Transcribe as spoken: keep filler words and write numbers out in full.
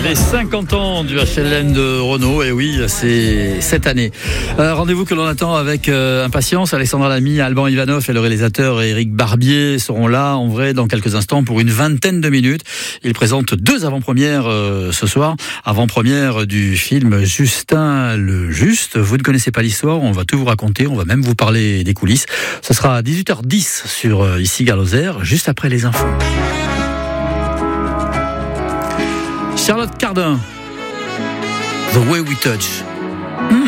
Les cinquante ans du H L M de Renault, et oui, c'est cette année. Euh, rendez-vous que l'on attend avec euh, impatience. Alexandra Lamy, Alban Ivanov et le réalisateur Éric Barbier seront là en vrai dans quelques instants pour une vingtaine de minutes. Ils présentent deux avant-premières euh, ce soir. Avant-première du film Justin le Juste. Vous ne connaissez pas l'histoire, on va tout vous raconter, on va même vous parler des coulisses. Ce sera à dix-huit heures dix sur euh, ici Gare Lozère, juste après les infos. Charlotte Cardin, The Way We Touch.